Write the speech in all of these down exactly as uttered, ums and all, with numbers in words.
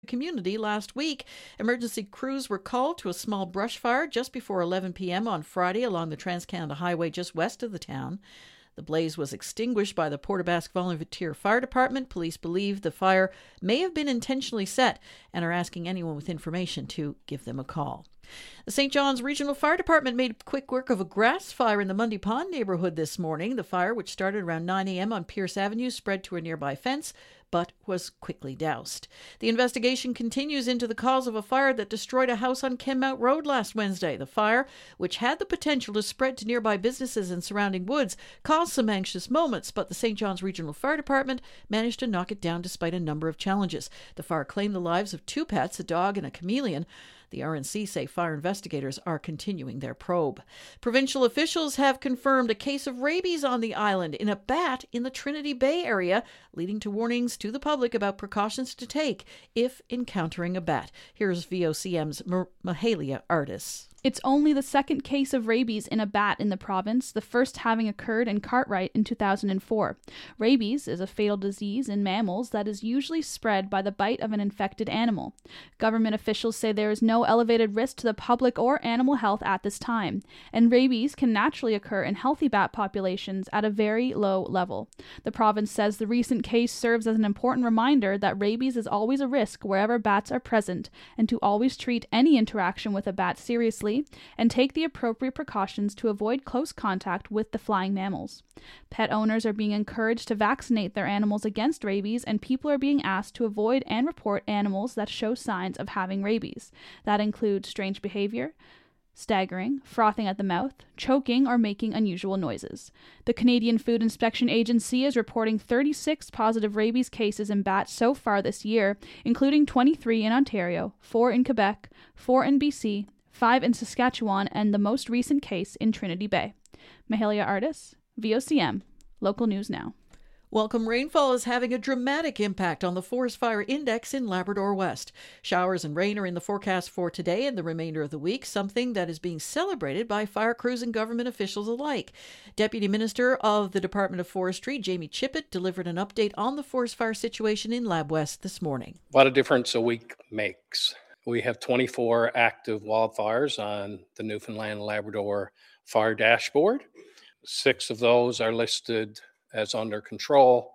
community last week. Emergency crews were called to a small brush fire just before eleven p.m. on Friday along the Trans-Canada Highway just west of the town. The blaze was extinguished by the Port aux Basques Volunteer Fire Department. Police believe the fire may have been intentionally set and are asking anyone with information to give them a call. The Saint John's Regional Fire Department made quick work of a grass fire in the Mundy Pond neighborhood this morning. The fire, which started around nine a.m. on Pierce Avenue, spread to a nearby fence, but was quickly doused. The investigation continues into the cause of a fire that destroyed a house on Kenmount Road last Wednesday. The fire, which had the potential to spread to nearby businesses and surrounding woods, caused some anxious moments, but the Saint John's Regional Fire Department managed to knock it down despite a number of challenges. The fire claimed the lives of two pets, a dog and a chameleon. The R N C say fire investigators are continuing their probe. Provincial officials have confirmed a case of rabies on the island in a bat in the Trinity Bay area, leading to warnings to the public about precautions to take if encountering a bat. Here's V O C M's Mahalia Artis. It's only the second case of rabies in a bat in the province, the first having occurred in Cartwright in two thousand four. Rabies is a fatal disease in mammals that is usually spread by the bite of an infected animal. Government officials say there is no elevated risk to the public or animal health at this time, and rabies can naturally occur in healthy bat populations at a very low level. The province says the recent case serves as an important reminder that rabies is always a risk wherever bats are present, and to always treat any interaction with a bat seriously and take the appropriate precautions to avoid close contact with the flying mammals. Pet owners are being encouraged to vaccinate their animals against rabies, and people are being asked to avoid and report animals that show signs of having rabies. That includes strange behavior, staggering, frothing at the mouth, choking, or making unusual noises. The Canadian Food Inspection Agency is reporting thirty-six positive rabies cases in bats so far this year, including twenty-three in Ontario, four in Quebec, four in B C, five in Saskatchewan, and the most recent case in Trinity Bay. Mahalia Artis, V O C M, Local News Now. Welcome rainfall is having a dramatic impact on the forest fire index in Labrador West. Showers and rain are in the forecast for today and the remainder of the week, something that is being celebrated by fire crews and government officials alike. Deputy Minister of the Department of Forestry, Jamie Chippett, delivered an update on the forest fire situation in Lab West this morning. What a difference a week makes. We have twenty-four active wildfires on the Newfoundland Labrador fire dashboard. Six of those are listed as under control.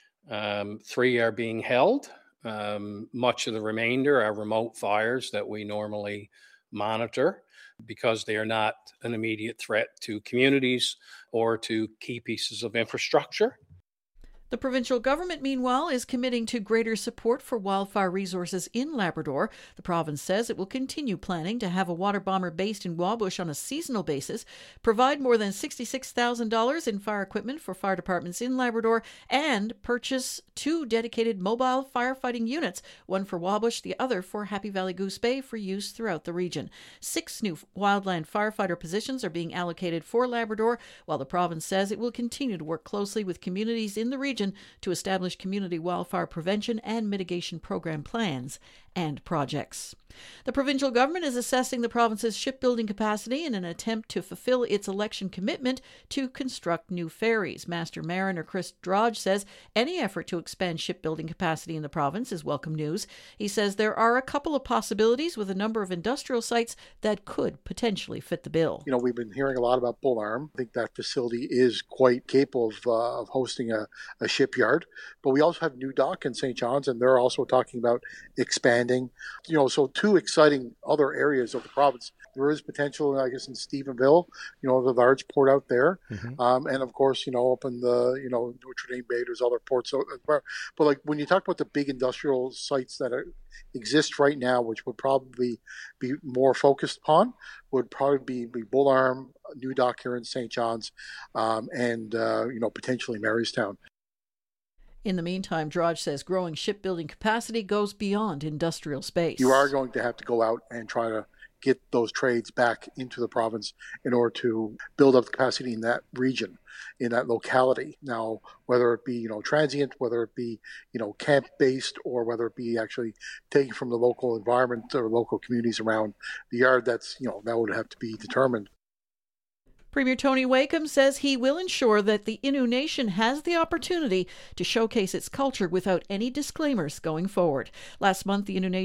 Um, three are being held. Um, much of the remainder are remote fires that we normally monitor because they are not an immediate threat to communities or to key pieces of infrastructure. The provincial government, meanwhile, is committing to greater support for wildfire resources in Labrador. The province says it will continue planning to have a water bomber based in Wabush on a seasonal basis, provide more than sixty-six thousand dollars in fire equipment for fire departments in Labrador, and purchase two dedicated mobile firefighting units, one for Wabush, the other for Happy Valley Goose Bay, for use throughout the region. Six new wildland firefighter positions are being allocated for Labrador, while the province says it will continue to work closely with communities in the region to establish community wildfire prevention and mitigation program plans and projects. The provincial government is assessing the province's shipbuilding capacity in an attempt to fulfill its election commitment to construct new ferries. Master Mariner Chris Drodge says any effort to expand shipbuilding capacity in the province is welcome news. He says there are a couple of possibilities with a number of industrial sites that could potentially fit the bill. You know, we've been hearing a lot about Bull Arm. I think that facility is quite capable of, uh, of hosting a, a shipyard. But we also have New Dock in Saint John's, and they're also talking about expanding. You know, so two exciting other areas of the province. There is potential, I guess, in Stephenville, you know, the large port out there. Mm-hmm. Um, and of course, you know, up in the, you know, Notre Dame Bay, there's other ports. Out there. But like when you talk about the big industrial sites that are, exist right now, which would probably be more focused upon, would probably be, be Bull Arm, New Dock here in Saint John's, um, and, uh, you know, potentially Marystown. In the meantime, Drodge says growing shipbuilding capacity goes beyond industrial space. You are going to have to go out and try to get those trades back into the province in order to build up the capacity in that region, in that locality. Now, whether it be, you know, transient, whether it be, you know, camp-based, or whether it be actually taken from the local environment or local communities around the yard, that's, you know, that would have to be determined. Premier Tony Wakeham says he will ensure that the Innu Nation has the opportunity to showcase its culture without any disclaimers going forward. Last month, the Innu Nation